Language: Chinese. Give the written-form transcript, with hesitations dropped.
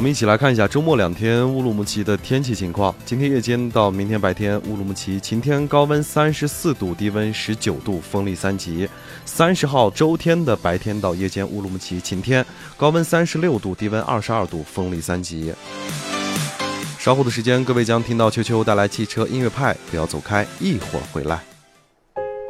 们一起来看一下周末2天乌鲁木齐的天气情况。今天夜间到明天白天，乌鲁木齐晴天，高温34度，低温19度，风力3级。30号周天的白天到夜间，乌鲁木齐晴天，高温36度，低温22度，风力3级。稍后的时间，各位将听到秋秋带来汽车音乐派，不要走开，一会儿回来。